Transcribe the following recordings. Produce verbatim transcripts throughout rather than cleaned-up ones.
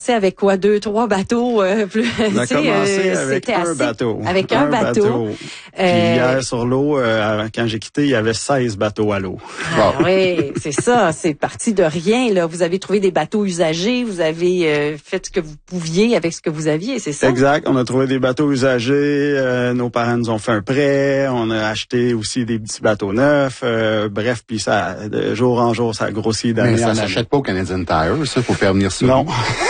avec quoi, deux, trois bateaux? Euh, plus, on a commencé euh, avec un assez, bateau. Avec un, un bateau. bateau. Puis euh, hier sur l'eau, euh, quand j'ai quitté, il y avait seize bateaux à l'eau. Ah, bon. Oui, c'est ça. C'est parti de rien. Là, vous avez trouvé des bateaux usagés. Vous avez euh, fait ce que vous pouviez avec ce que vous aviez, c'est ça? Exact. On a trouvé des bateaux usagés. Euh, nos parents nous ont fait un prêt. On a acheté aussi des petits bateaux neufs. Euh, bref, puis ça, de jour en jour, ça a grossi d'année en année. Mais ça s'achète pas au Canadian Tire, ça, pour faire venir ça. Non.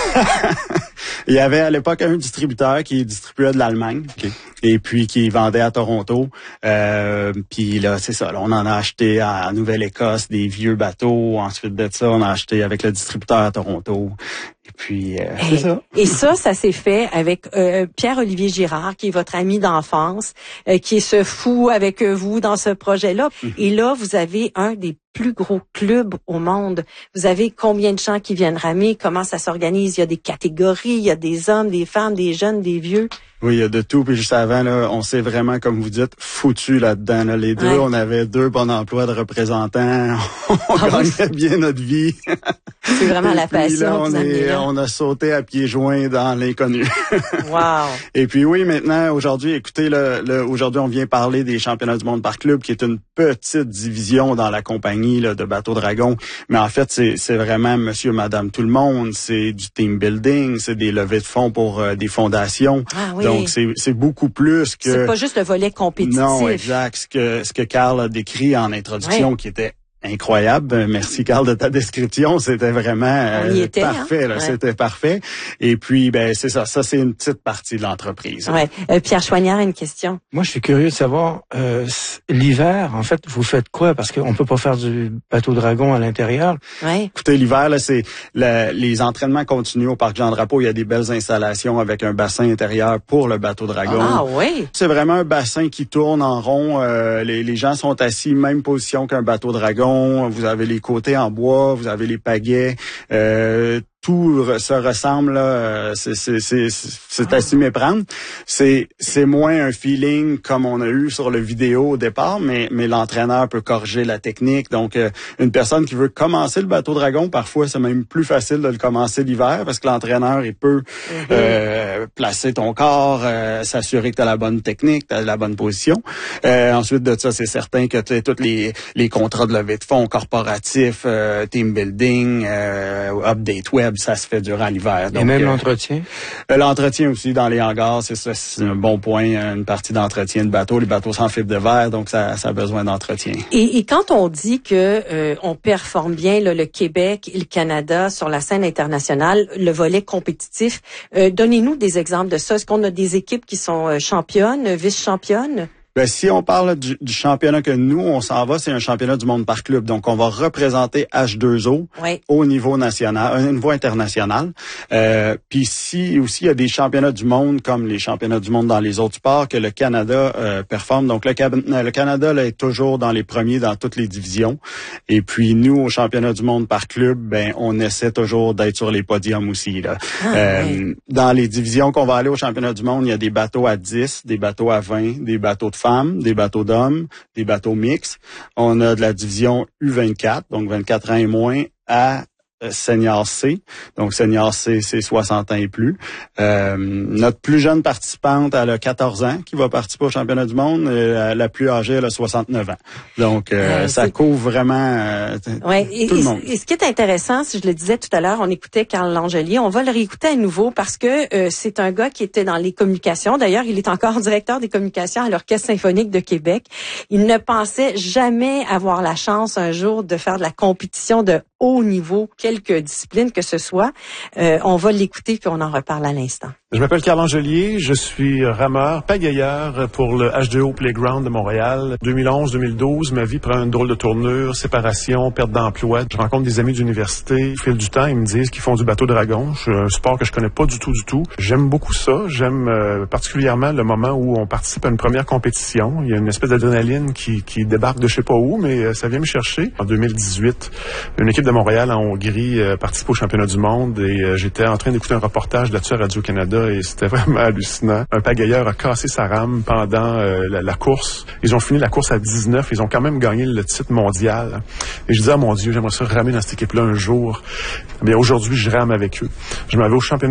Il y avait à l'époque un distributeur qui distribuait de l'Allemagne, okay, et puis qui vendait à Toronto. Euh, puis là, c'est ça. Là, on en a acheté à Nouvelle-Écosse des vieux bateaux. Ensuite de ça, on a acheté avec le distributeur à Toronto. Et puis, euh, et, c'est ça. Et ça, ça s'est fait avec euh, Pierre-Olivier Girard, qui est votre ami d'enfance, euh, qui est ce fou avec vous dans ce projet-là. Mm-hmm. Et là, vous avez un des plus gros clubs au monde. Vous avez combien de gens qui viennent ramer? Comment ça s'organise? Il y a des catégories, il y a des hommes, des femmes, des jeunes, des vieux. Oui, il y a de tout. Puis juste avant, là, on s'est vraiment, comme vous dites, foutu là-dedans. Là. Les deux, ouais. On avait deux bons emplois de représentants. On ah, gagnait oui. bien notre vie. C'est vraiment la passion. Là, on, est, là. on a sauté à pieds joints dans l'inconnu. Wow. Et puis oui, maintenant, aujourd'hui, écoutez, le, le, aujourd'hui, on vient parler des championnats du monde par club, qui est une petite division dans la compagnie là, de Bateau Dragon. Mais en fait, c'est, c'est vraiment monsieur, madame, tout le monde. C'est du team building, c'est des levées de fonds pour euh, des fondations. Ah, oui. Donc, c'est, c'est beaucoup plus que... C'est pas juste le volet compétitif. Non, exact. Ce que, ce que Carl a décrit en introduction, ouais. qui était incroyable. Merci, Carl, de ta description. C'était vraiment euh, était, parfait. Hein? Là. Ouais. C'était parfait. Et puis, ben c'est ça. Ça, c'est une petite partie de l'entreprise. Ouais. Euh, Pierre Chouanière a une question. Moi, je suis curieux de savoir, euh, l'hiver, en fait, vous faites quoi? Parce qu'on peut pas faire du bateau dragon à l'intérieur. Ouais. Écoutez, l'hiver, là, c'est la, les entraînements continus au Parc Jean-Drapeau. Il y a des belles installations avec un bassin intérieur pour le bateau dragon. Ah oui? C'est vraiment un bassin qui tourne en rond. Euh, les, les gens sont assis, même position qu'un bateau dragon. Vous avez les côtés en bois, vous avez les pagaies. Euh, tout se ressemble là, c'est c'est c'est c'est à s'y méprendre. C'est c'est moins un feeling comme on a eu sur le vidéo au départ, mais mais l'entraîneur peut corriger la technique. Donc euh, une personne qui veut commencer le bateau dragon, parfois c'est même plus facile de le commencer l'hiver parce que l'entraîneur il peut mm-hmm. euh, placer ton corps, euh, s'assurer que tu as la bonne technique, tu as la bonne position. Euh, ensuite de ça, c'est certain que tu as tous les les contrats de levée de fonds corporatifs, euh, team building, euh, update web, ça se fait durant l'hiver. Donc, et même euh, l'entretien? Euh, l'entretien aussi dans les hangars, c'est ça, c'est un bon point, une partie d'entretien de bateau. Les bateaux sans fibre de verre, donc ça, ça a besoin d'entretien. Et, et quand on dit que euh, on performe bien là, le Québec et le Canada sur la scène internationale, le volet compétitif, euh, donnez-nous des exemples de ça. Est-ce qu'on a des équipes qui sont euh, championnes, vice-championnes? Ben, si on parle du, du championnat que nous, on s'en va, c'est un championnat du monde par club. Donc, on va représenter H deux O oui. au niveau national, au niveau international. Euh, puis si aussi, il y a des championnats du monde, comme les championnats du monde dans les autres sports, que le Canada euh, performe. Donc, le, le Canada là, est toujours dans les premiers dans toutes les divisions. Et puis, nous, au championnat du monde par club, ben on essaie toujours d'être sur les podiums aussi. Là. Ah, euh, oui. Dans les divisions qu'on va aller au championnat du monde, il y a des bateaux à dix, des bateaux à vingt, des bateaux de femmes, des bateaux d'hommes, des bateaux mixtes. On a de la division U vingt-quatre, donc vingt-quatre ans et moins, à Senior C. Donc, Senior C, c'est soixante ans et plus. Euh, notre plus jeune participante, elle a quatorze ans, qui va participer au championnat du monde. Euh, la plus âgée, elle a soixante-neuf ans. Donc, euh, euh, ça c'est... couvre vraiment euh, ouais, tout et, le monde. Et ce qui est intéressant, si je le disais tout à l'heure, on écoutait Carl Langelier, on va le réécouter à nouveau parce que euh, c'est un gars qui était dans les communications. D'ailleurs, il est encore directeur des communications à l'Orchestre symphonique de Québec. Il ne pensait jamais avoir la chance un jour de faire de la compétition de haut niveau, quelque discipline que ce soit. Euh, on va l'écouter puis on en reparle à l'instant. Je m'appelle Carl Langelier, je suis rameur, pagayeur pour le H deux O Playground de Montréal. deux mille onze deux mille douze, ma vie prend une drôle de tournure, séparation, perte d'emploi. Je rencontre des amis d'université. Au fil du temps, ils me disent qu'ils font du bateau dragon. C'est un sport que je connais pas du tout, du tout. J'aime beaucoup ça. J'aime euh, particulièrement le moment où on participe à une première compétition. Il y a une espèce d'adrénaline qui, qui débarque de je sais pas où, mais euh, ça vient me chercher. En deux mille dix-huit, une équipe de Montréal en Hongrie mari euh, participe au championnat du monde et euh, j'étais en train d'écouter un reportage là-dessus à Radio-Canada et c'était vraiment hallucinant. Un pagayeur a cassé sa rame pendant euh, la, la course. Ils ont fini la course à dix-neuf. Ils ont quand même gagné le titre mondial. Et je disais, ah mon Dieu, j'aimerais ça ramer dans cette équipe-là un jour. Eh bien, aujourd'hui, je rame avec eux. Je m'en vais au championnat